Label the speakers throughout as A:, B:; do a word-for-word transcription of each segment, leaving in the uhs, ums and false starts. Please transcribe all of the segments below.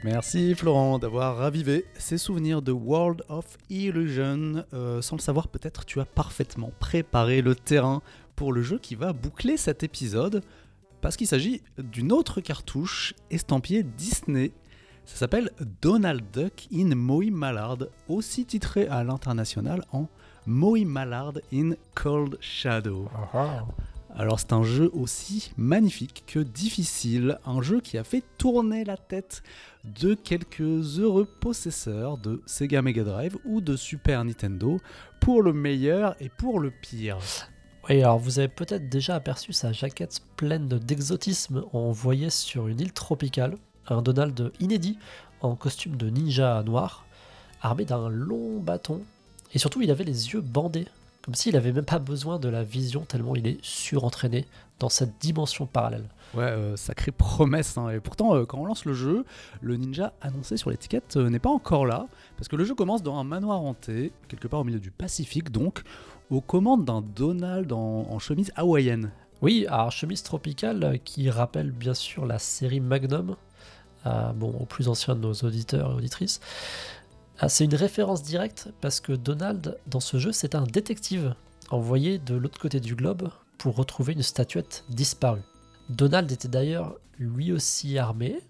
A: Merci Florent d'avoir ravivé ces souvenirs de World of Illusion. Euh, sans le savoir, peut-être tu as parfaitement préparé le terrain pour le jeu qui va boucler cet épisode, parce qu'il s'agit d'une autre cartouche estampillée Disney. Ça s'appelle Donald Duck in Moy Mallard, aussi titré à l'international en Moy Mallard in Cold Shadow.
B: Uh-huh.
A: Alors c'est un jeu aussi magnifique que difficile, un jeu qui a fait tourner la tête de quelques heureux possesseurs de Sega Mega Drive ou de Super Nintendo, pour le meilleur et pour le pire.
B: Oui, alors vous avez peut-être déjà aperçu sa jaquette pleine d'exotisme. On voyait sur une île tropicale un Donald inédit en costume de ninja noir, armé d'un long bâton, et surtout il avait les yeux bandés. Comme s'il n'avait même pas besoin de la vision tellement il est surentraîné dans cette dimension parallèle.
A: Ouais, euh, sacrée promesse, hein. Et pourtant, euh, quand on lance le jeu, le ninja annoncé sur l'étiquette euh, n'est pas encore là, parce que le jeu commence dans un manoir hanté, quelque part au milieu du Pacifique, donc, aux commandes d'un Donald en, en chemise hawaïenne.
B: Oui, alors chemise tropicale euh, qui rappelle bien sûr la série Magnum, euh, bon, aux plus anciens de nos auditeurs et auditrices. Ah, c'est une référence directe parce que Donald, dans ce jeu, c'est un détective envoyé de l'autre côté du globe pour retrouver une statuette disparue. Donald était d'ailleurs lui aussi armé,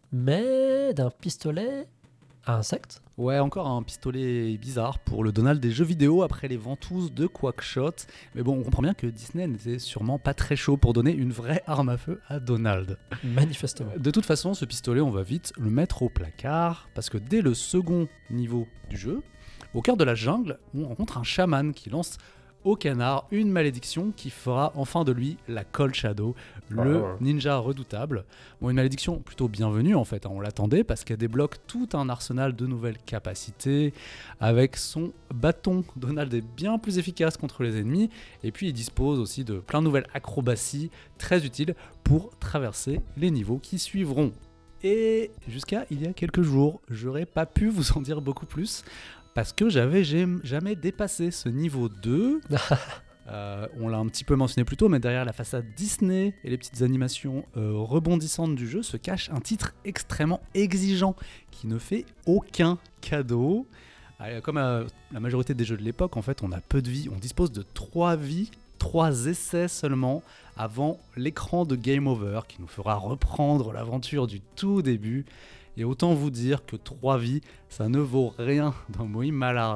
B: mais d'un pistolet à insectes.
A: Ouais, encore un pistolet bizarre pour le Donald des jeux vidéo après les ventouses de Quackshot. Mais bon, on comprend bien que Disney n'était sûrement pas très chaud pour donner une vraie arme à feu à Donald.
B: Manifestement.
A: De toute façon, ce pistolet, on va vite le mettre au placard, parce que dès le second niveau du jeu, au cœur de la jungle, on rencontre un chaman qui lance au canard une malédiction qui fera enfin de lui la Cold Shadow, le
B: Oh.
A: ninja redoutable. Bon, une malédiction plutôt bienvenue en fait, hein, on l'attendait, parce qu'elle débloque tout un arsenal de nouvelles capacités. Avec son bâton, Donald est bien plus efficace contre les ennemis, et puis il dispose aussi de plein de nouvelles acrobaties très utiles pour traverser les niveaux qui suivront. Et jusqu'à il y a quelques jours, j'aurais pas pu vous en dire beaucoup plus, parce que j'avais jamais dépassé ce niveau deux. Euh, on l'a un petit peu mentionné plus tôt, mais derrière la façade Disney et les petites animations euh, rebondissantes du jeu se cache un titre extrêmement exigeant qui ne fait aucun cadeau. Euh, comme euh, la majorité des jeux de l'époque, en fait, on a peu de vie. On dispose de trois vies, trois essais seulement avant l'écran de Game Over qui nous fera reprendre l'aventure du tout début. Et autant vous dire que trois vies, ça ne vaut rien dans Moy Mallard.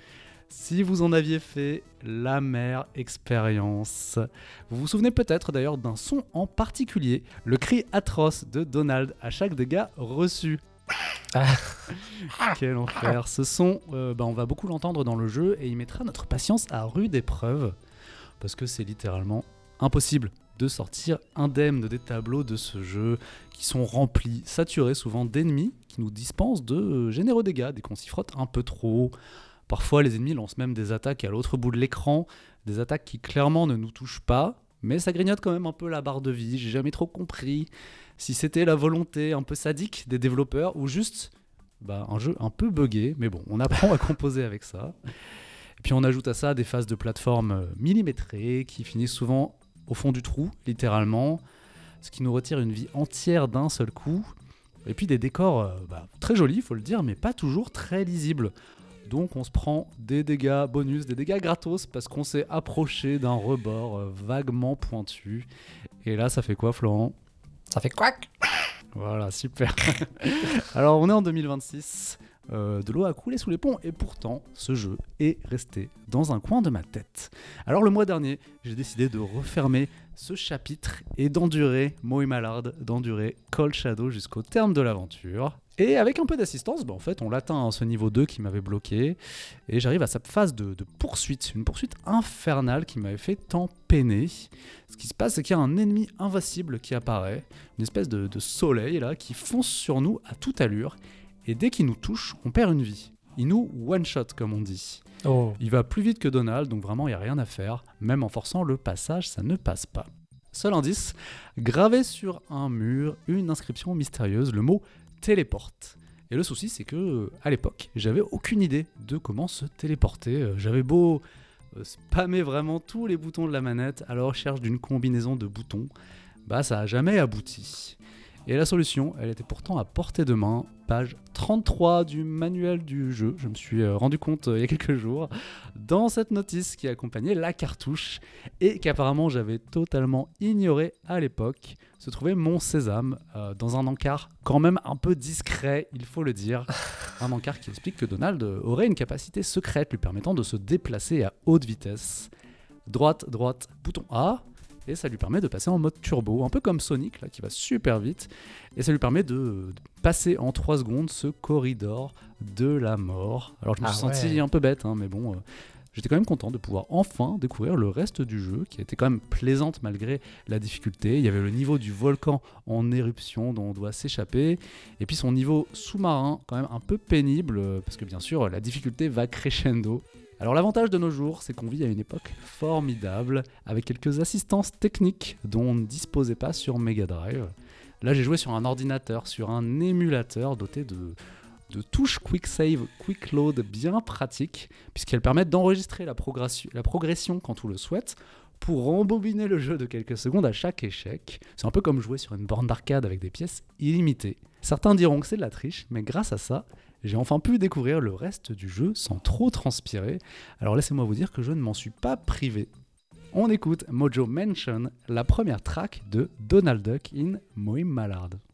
A: Si vous en aviez fait l'amère expérience. Vous vous souvenez peut-être d'ailleurs d'un son en particulier, le cri atroce de Donald à chaque dégât reçu. Quel enfer. Ce son, euh, bah, on va beaucoup l'entendre dans le jeu et il mettra notre patience à rude épreuve, parce que c'est littéralement impossible de sortir indemne des tableaux de ce jeu qui sont remplis, saturés souvent d'ennemis qui nous dispensent de généreux dégâts dès qu'on s'y frotte un peu trop. Parfois les ennemis lancent même des attaques à l'autre bout de l'écran, des attaques qui clairement ne nous touchent pas, mais ça grignote quand même un peu la barre de vie. J'ai jamais trop compris si c'était la volonté un peu sadique des développeurs ou juste bah, un jeu un peu buggé, mais bon, on apprend à composer avec ça. Et puis on ajoute à ça des phases de plateforme millimétrées qui finissent souvent au fond du trou, littéralement, ce qui nous retire une vie entière d'un seul coup. Et puis des décors euh, bah, très jolis, il faut le dire, mais pas toujours très lisibles. Donc on se prend des dégâts bonus, des dégâts gratos, parce qu'on s'est approché d'un rebord euh, vaguement pointu. Et là, ça fait quoi, Florent ?
B: Ça fait quack.
A: Voilà, super. Alors on est en deux mille vingt-six, euh, de l'eau a coulé sous les ponts, et pourtant ce jeu est resté dans un coin de ma tête. Alors le mois dernier, j'ai décidé de refermer ce chapitre et d'endurer Moy Mallard, d'endurer Cold Shadow jusqu'au terme de l'aventure. Et avec un peu d'assistance, bah en fait on l'atteint à ce niveau deux qui m'avait bloqué, et j'arrive à sa phase de, de poursuite, une poursuite infernale qui m'avait fait tant peiner. Ce qui se passe, c'est qu'il y a un ennemi invincible qui apparaît, une espèce de, de soleil là, qui fonce sur nous à toute allure, et dès qu'il nous touche, on perd une vie. Il nous one-shot comme on dit.
B: Oh.
A: Il va plus vite que Donald, donc vraiment il n'y a rien à faire, même en forçant le passage, ça ne passe pas. Seul indice, gravé sur un mur, une inscription mystérieuse, le mot téléporte. Et le souci, c'est que à l'époque, j'avais aucune idée de comment se téléporter. J'avais beau euh, spammer vraiment tous les boutons de la manette à la recherche d'une combinaison de boutons, bah ça a jamais abouti. Et la solution, elle était pourtant à portée de main, page trente-trois du manuel du jeu, je me suis euh, rendu compte euh, il y a quelques jours, dans cette notice qui accompagnait la cartouche, et qu'apparemment j'avais totalement ignoré à l'époque, se trouvait mon sésame, euh, dans un encart quand même un peu discret, il faut le dire, un encart qui explique que Donald aurait une capacité secrète lui permettant de se déplacer à haute vitesse. Droite, droite, bouton A, et ça lui permet de passer en mode turbo, un peu comme Sonic là, qui va super vite, et ça lui permet de, de passer en trois secondes ce corridor de la mort. Alors je me
B: Ah
A: suis
B: ouais.
A: senti un peu bête, hein, mais bon, euh, j'étais quand même content de pouvoir enfin découvrir le reste du jeu, qui était quand même plaisante malgré la difficulté. Il y avait le niveau du volcan en éruption dont on doit s'échapper, et puis son niveau sous-marin, quand même un peu pénible, euh, parce que bien sûr la difficulté va crescendo. Alors l'avantage de nos jours, c'est qu'on vit à une époque formidable, avec quelques assistances techniques dont on ne disposait pas sur Mega Drive. Là j'ai joué sur un ordinateur, sur un émulateur doté de, de touches Quick Save, Quick Load bien pratiques, puisqu'elles permettent d'enregistrer la, progression, la progression quand on le souhaite, pour rembobiner le jeu de quelques secondes à chaque échec. C'est un peu comme jouer sur une borne d'arcade avec des pièces illimitées. Certains diront que c'est de la triche, mais grâce à ça, j'ai enfin pu découvrir le reste du jeu sans trop transpirer. Alors laissez-moi vous dire que je ne m'en suis pas privé. On écoute Mojo Mansion, la première track de Donald Duck in Moim Mallard.